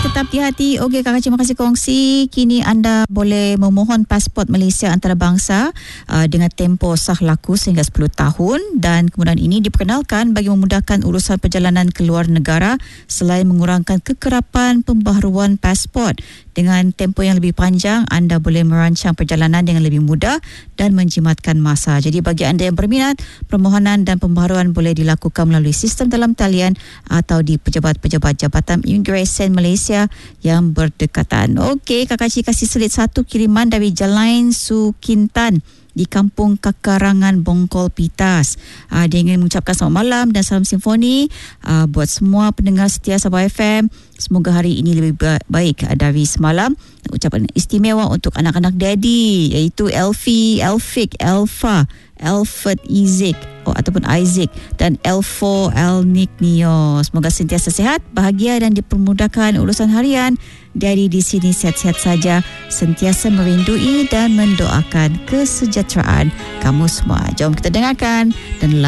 tetap di hati. Okey Kakak, terima kasih kongsi. Kini anda boleh memohon pasport Malaysia antarabangsa dengan tempoh sah laku sehingga 10 tahun, dan kemudahan ini diperkenalkan bagi memudahkan urusan perjalanan ke luar negara selain mengurangkan kekerapan pembaharuan pasport. Dengan tempoh yang lebih panjang, anda boleh merancang perjalanan dengan lebih mudah dan menjimatkan masa. Jadi bagi anda yang berminat, permohonan dan pembaharuan boleh dilakukan melalui sistem dalam talian atau di pejabat-pejabat Jabatan Imigresen Malaysia yang berdekatan. Okey, Kakak Cik kasih selit satu kiriman dari Jalain Sukintan di Kampung Kakarangan, Bongkol Pitas. Dia ingin mengucapkan selamat malam dan salam simfoni buat semua pendengar setia Sabah FM. Semoga hari ini lebih baik dari semalam. Ucapan istimewa untuk anak-anak daddy, iaitu Elfie, Elfik, Elfa, Alfred Isaac ataupun Isaac dan Elfo Elnik Nio. Semoga sentiasa sihat, bahagia dan dipermudahkan urusan harian. Dari di sini sihat-sihat saja, sentiasa merindui dan mendoakan kesejahteraan kamu semua. Jom kita dengarkan dan